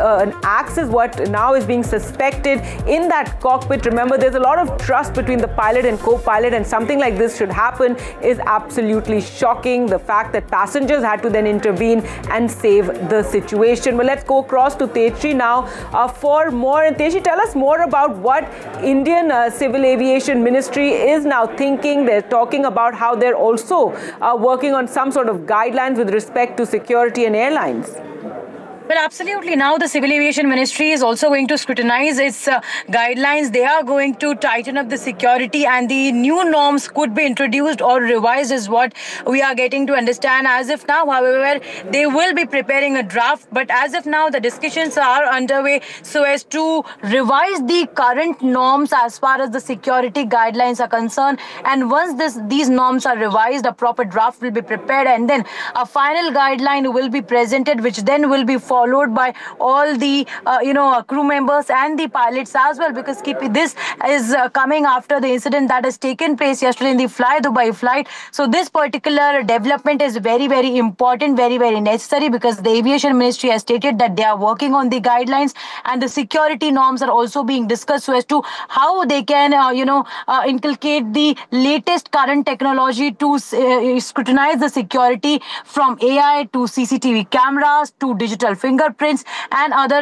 an axe is what now is being suspected in that cockpit. Remember, there's a lot of trust between the pilot and co-pilot, and something like this should happen is absolutely shocking. The fact that passengers had to then intervene and save the situation. Well, let's go across to Techi now for more. And Techi, tell us more about what Indian Civil Aviation Ministry is now thinking. They're talking about how they're also working on some sort of guidelines with respect to security and airlines. Well, absolutely. Now the Civil Aviation Ministry is also going to scrutinize its guidelines. They are going to tighten up the security, and the new norms could be introduced or revised is what we are getting to understand. As of now, however, they will be preparing a draft, but as of now, the discussions are underway so as to revise the current norms as far as the security guidelines are concerned. And once these norms are revised, a proper draft will be prepared, and then a final guideline will be presented, which then will be followed by all the crew members and the pilots as well, because this is coming after the incident that has taken place yesterday in the Fly Dubai flight. So this particular development is very, very important, very, very necessary, because the Aviation Ministry has stated that they are working on the guidelines, and the security norms are also being discussed so as to how they can inculcate the latest current technology to scrutinize the security, from AI to CCTV cameras to digital fingerprints and other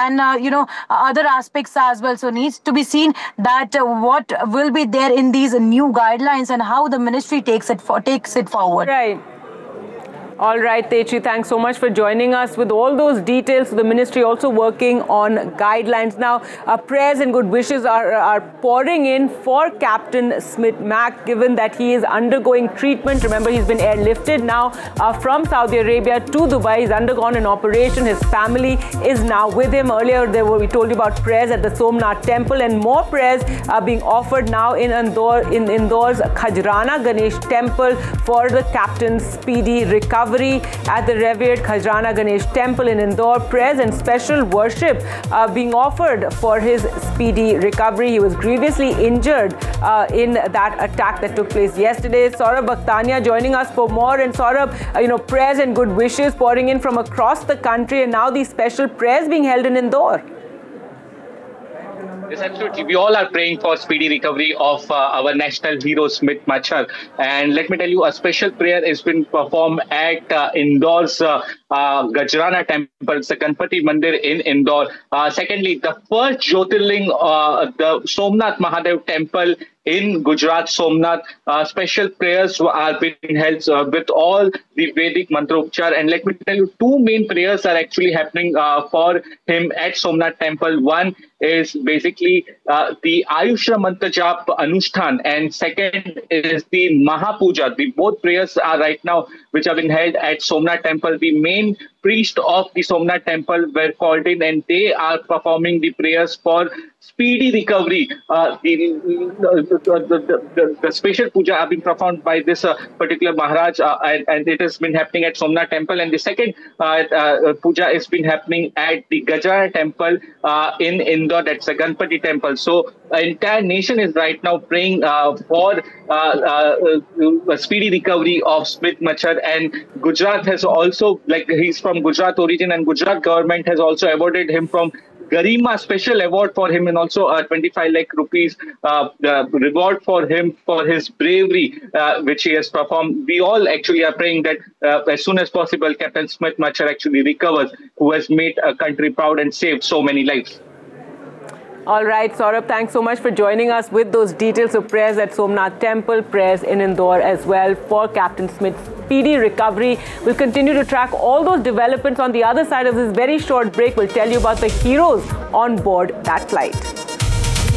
other aspects as well. So needs to be seen that what will be there in these new guidelines and how the ministry takes it forward. Right. All right, Techi, thanks so much for joining us with all those details. The ministry also working on guidelines. Now, prayers and good wishes are pouring in for Captain Smit Mac, given that he is undergoing treatment. Remember, he's been airlifted now from Saudi Arabia to Dubai. He's undergone an operation. His family is now with him. Earlier, we told you about prayers at the Somnath Temple, and more prayers are being offered now in Indore's Khajrana Ganesh Temple for the captain's speedy recovery. At the revered Khajrana Ganesh Temple in Indore, prayers and special worship being offered for his speedy recovery. He was grievously injured in that attack that took place yesterday. Saurabh Bakhtania joining us for more. And Saurabh, prayers and good wishes pouring in from across the country, and now these special prayers being held in Indore. Yes, absolutely. We all are praying for speedy recovery of our national hero, Smit Machar. And let me tell you, a special prayer has been performed at Indore's Gajrana Temple, the Ganpati Mandir in Indore. Secondly, the first Jyotirling, the Somnath Mahadev Temple in Gujarat, Somnath, special prayers are being held with all the Vedic Mantrokchar. And let me tell you, two main prayers are actually happening for him at Somnath Temple. One is basically the Ayushra Mantra Jap Anushthan, and second is the Mahapuja. The both prayers are right now which have been held at Somnath Temple. The main priest of the Somnath Temple were called in, and they are performing the prayers for speedy recovery. The special puja have been performed by this particular Maharaj, and it has been happening at Somnath Temple. And the second puja has been happening at the Gajrana Temple in Indore, that's the Ganpati Temple. So the entire nation is right now praying for a speedy recovery of Smit Machar. And Gujarat has also, he's from Gujarat origin, and Gujarat government has also awarded him from Garima special award for him, and also 25 lakh rupees reward for him for his bravery which he has performed. We all actually are praying that as soon as possible Captain Smit Machar actually recovers, who has made a country proud and saved so many lives. All right, Saurabh, thanks so much for joining us with those details of prayers at Somnath Temple, prayers in Indore as well for Captain Smith's speedy recovery. We'll continue to track all those developments on the other side of this very short break. We'll tell you about the heroes on board that flight.